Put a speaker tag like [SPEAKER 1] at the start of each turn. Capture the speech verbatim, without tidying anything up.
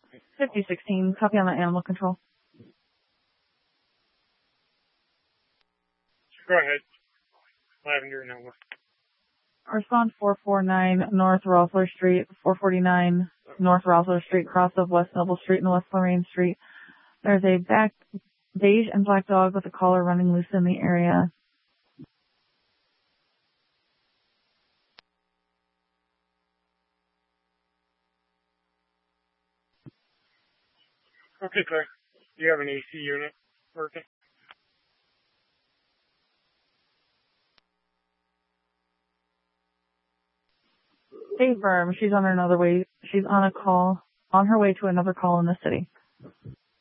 [SPEAKER 1] fifty sixteen, copy on the animal control.
[SPEAKER 2] Go ahead. Lavender and Nova.
[SPEAKER 1] Respond four forty-nine North Rosler Street, four forty-nine North Rosler Street, cross of West Noble Street and West Lorraine Street. There's a back beige and black dog with a collar running loose in the area.
[SPEAKER 2] Okay, Claire. Do you have an A C unit working?
[SPEAKER 1] Stay firm. She's on another way. She's on a call, on her way to another call in the city.